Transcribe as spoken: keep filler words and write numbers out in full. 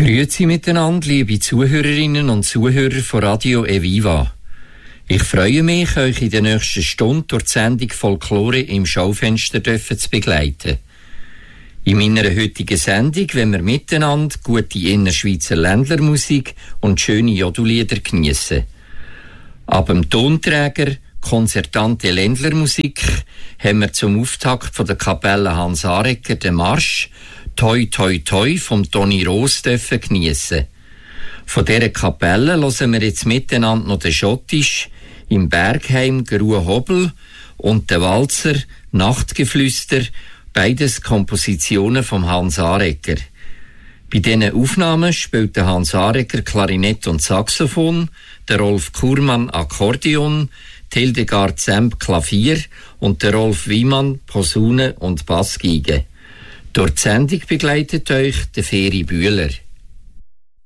Grüezi miteinander, liebe Zuhörerinnen und Zuhörer von Radio Eviva. Ich freue mich, euch in der nächsten Stunde durch die Sendung Folklore im Schaufenster zu begleiten. In meiner heutigen Sendung wollen wir miteinander gute Innerschweizer Ländlermusik und schöne Jodellieder geniessen. Ab dem Tonträger konzertante Ländlermusik haben wir zum Auftakt von der Kapelle Hans Arecker den Marsch «Toi, toi, toi» vom Toni Roos dürfen geniessen. Von dieser Kapelle hören wir jetzt miteinander noch den Schottisch im Bergheim Grue Hobel und den Walzer Nachtgeflüster, beides Kompositionen vom Hans Arecker. Bei diesen Aufnahmen spielt der Hans Arecker Klarinett und Saxophon, der Rolf Kurmann Akkordeon, Hildegard Zemp Klavier und der Rolf Wiemann Posaune und Bassgeige. Durch die Sendung begleitet euch der Feri Bühler.